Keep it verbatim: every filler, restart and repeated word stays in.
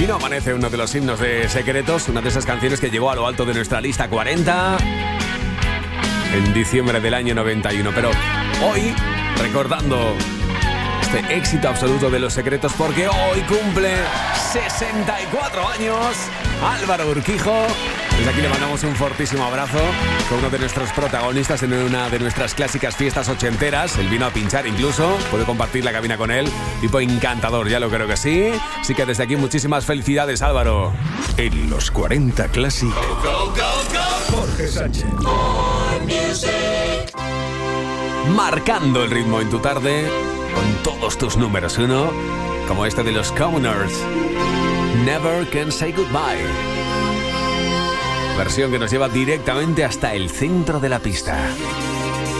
Y no amanece uno de los himnos de Secretos, una de esas canciones que llegó a lo alto de nuestra lista cuarenta en diciembre del año noventa y uno. Pero hoy, recordando este éxito absoluto de Los Secretos, porque hoy cumple sesenta y cuatro años Álvaro Urquijo. Desde aquí le mandamos un fortísimo abrazo. Fue uno de nuestros protagonistas en una de nuestras clásicas fiestas ochenteras. Él vino a pinchar incluso. Puedo compartir la cabina con él. Tipo encantador, ya lo creo que sí. Así que desde aquí muchísimas felicidades, Álvaro. En los cuarenta Classic, Go, go, go, go. Jorge Sánchez. Marcando el ritmo en tu tarde con todos tus números uno, como este de los Commoners, Never Can Say Goodbye. Versión que nos lleva directamente hasta el centro de la pista.